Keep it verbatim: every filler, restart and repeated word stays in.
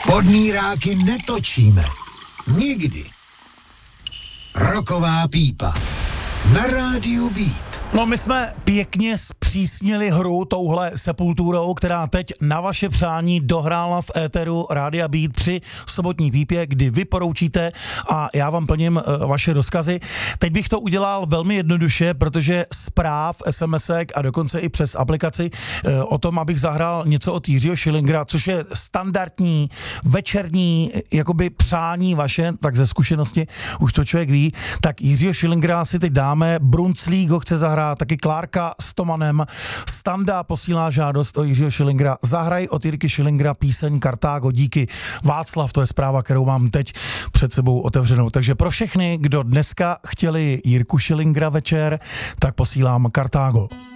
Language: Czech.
Podmíráky netočíme. Nikdy. Roková pípa. Na rádiu Beat. No my jsme pěkně zpřísnili hru touhle Sepulturou, která teď na vaše přání dohrála v éteru Rádia Beat při sobotní pípě, kdy vy poroučíte a já vám plním uh, vaše rozkazy. Teď bych to udělal velmi jednoduše, protože zpráv, SMSek a dokonce i přes aplikaci uh, o tom, abych zahrál něco od Jiřího Schillingera, což je standardní večerní jakoby přání vaše, tak ze zkušenosti už to člověk ví, tak Jiřího Schillingera si teď dáme, Brunclík ho chce zahrát, taky Klárka s Tomanem, Standa posílá žádost o Jiřího Schillingera, zahraj od Jirky Schillingera píseň Kartágo, díky. Václav, to je zpráva, kterou mám teď před sebou otevřenou. Takže pro všechny, kdo dneska chtěli Jirku Schillingera večer, tak posílám Kartágo.